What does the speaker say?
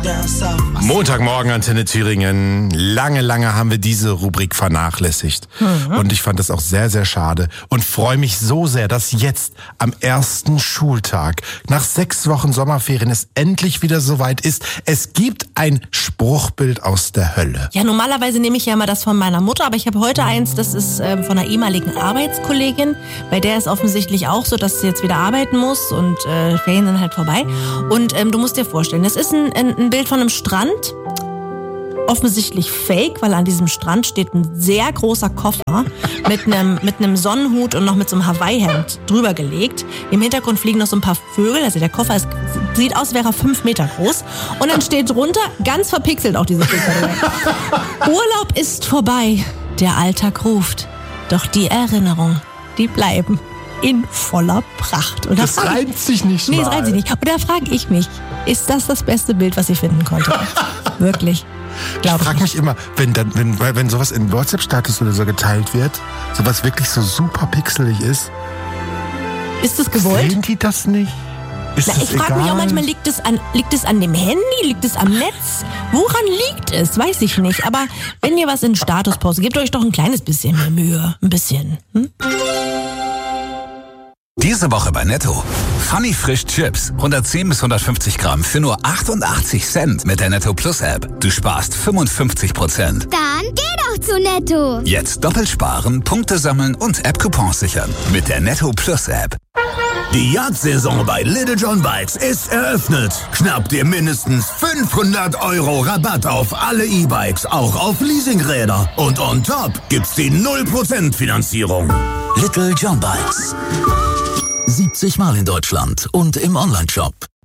Montagmorgen, Antenne Thüringen. Lange haben wir diese Rubrik vernachlässigt. Und ich fand das auch sehr, sehr schade. Und freue mich so sehr, dass jetzt am ersten Schultag, nach 6 Wochen Sommerferien, es endlich wieder soweit ist. Es gibt ein Spruchbild aus der Hölle. Ja, normalerweise nehme ich ja immer das von meiner Mutter, aber ich habe heute eins, das ist von einer ehemaligen Arbeitskollegin. Bei der ist offensichtlich auch so, dass sie jetzt wieder arbeiten muss und Ferien sind halt vorbei. Und du musst dir vorstellen, das ist ein Bild von einem Strand, offensichtlich fake, weil an diesem Strand steht ein sehr großer Koffer mit einem Sonnenhut und noch mit so einem Hawaii-Hemd drüber gelegt. Im Hintergrund fliegen noch so ein paar Vögel, also der Koffer sieht aus, wäre er 5 Meter groß. Und dann steht drunter, ganz verpixelt auch dieses Bild. Urlaub ist vorbei, der Alltag ruft, doch die Erinnerungen, die bleiben in voller Pracht. Und das reimt sich nicht mal. Nee, das reimt sich nicht. Und da frage ich mich, ist das beste Bild, was ich finden konnte? Wirklich. Ich frage mich immer, wenn sowas in WhatsApp-Status oder so geteilt wird, sowas wirklich so super pixelig ist. Ist das gewollt? Sehen die das nicht? Ich frage mich auch manchmal, liegt es an dem Handy, liegt es am Netz? Woran liegt es? Weiß ich nicht. Aber wenn ihr was in Status postet, gebt euch doch ein kleines bisschen mehr Mühe. Ein bisschen. Diese Woche bei Netto. Funny Frisch Chips. 110 bis 150 Gramm für nur 88 Cent mit der Netto Plus App. Du sparst 55%. Dann geh doch zu Netto. Jetzt doppelt sparen, Punkte sammeln und App-Coupons sichern. Mit der Netto Plus App. Die Jagdsaison bei Little John Bikes ist eröffnet. Schnapp dir mindestens 500 € Rabatt auf alle E-Bikes, auch auf Leasingräder. Und on top gibt's die 0% Finanzierung. Little John Bikes. 70 Mal in Deutschland und im Onlineshop.